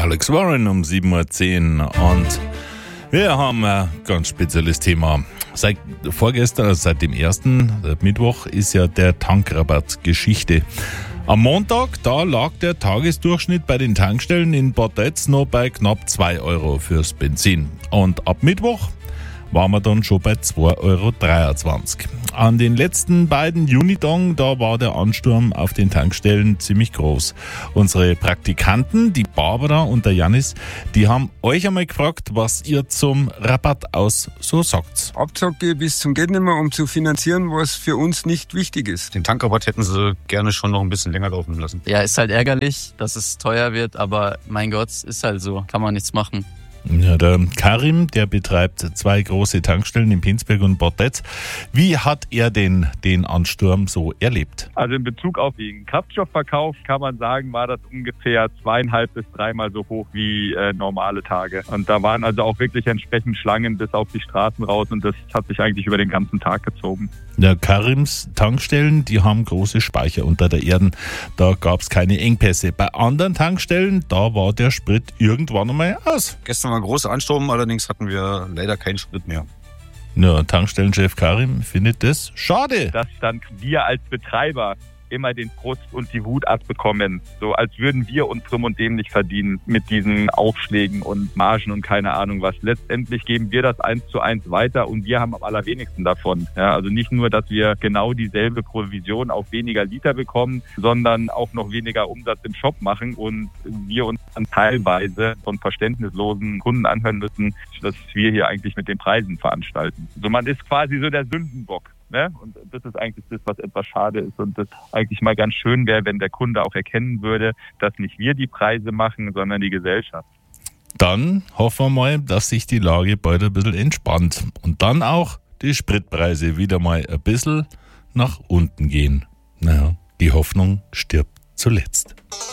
Alex Warren um 7.10 Uhr und wir haben ein ganz spezielles Thema. Seit vorgestern, also seit dem 1. Mittwoch, ist ja der Tankrabatt Geschichte. Am Montag, da lag der Tagesdurchschnitt bei den Tankstellen in Bad Tölz noch bei knapp 2 Euro fürs Benzin. Und ab Mittwoch waren wir dann schon bei 2,23 Euro. An den letzten beiden Junitagen, da war der Ansturm auf den Tankstellen ziemlich groß. Unsere Praktikanten, die Barbara und der Janis, die haben euch einmal gefragt, was ihr zum Rabatt aus so sagt. Abzocke bis zum Gehtnimmer, um zu finanzieren, was für uns nicht wichtig ist. Den Tankrabatt hätten sie gerne schon noch ein bisschen länger laufen lassen. Ja, ist halt ärgerlich, dass es teuer wird, aber mein Gott, ist halt so, kann man nichts machen. Ja, der Karim, der betreibt 2 große Tankstellen in Pinsberg und Bad Tölz. Wie hat er denn den Ansturm so erlebt? Also in Bezug auf den Kraftstoffverkauf kann man sagen, war das ungefähr 2,5 bis 3-mal so hoch wie normale Tage. Und da waren also auch wirklich entsprechend Schlangen bis auf die Straßen raus und das hat sich eigentlich über den ganzen Tag gezogen. Der Karims Tankstellen, die haben große Speicher unter der Erde. Da gab es keine Engpässe. Bei anderen Tankstellen, da war der Sprit irgendwann einmal aus. Gestern war ein großer Ansturm, allerdings hatten wir leider keinen Sprit mehr. Ja, Tankstellenchef Karim findet das schade. Dass dann wir als Betreiber immer den Frust und die Wut abbekommen. So als würden wir uns drum und dämlich verdienen mit diesen Aufschlägen und Margen und keine Ahnung was. Letztendlich geben wir das 1:1 weiter und wir haben am allerwenigsten davon. Ja, also nicht nur, dass wir genau dieselbe Provision auf weniger Liter bekommen, sondern auch noch weniger Umsatz im Shop machen und wir uns dann teilweise von verständnislosen Kunden anhören müssen, dass wir hier eigentlich mit den Preisen veranstalten. So, man ist quasi so der Sündenbock. Ne? Und das ist eigentlich das, was etwas schade ist und das eigentlich mal ganz schön wäre, wenn der Kunde auch erkennen würde, dass nicht wir die Preise machen, sondern die Gesellschaft. Dann hoffen wir mal, dass sich die Lage bald ein bisschen entspannt und dann auch die Spritpreise wieder mal ein bisschen nach unten gehen. Naja, die Hoffnung stirbt zuletzt.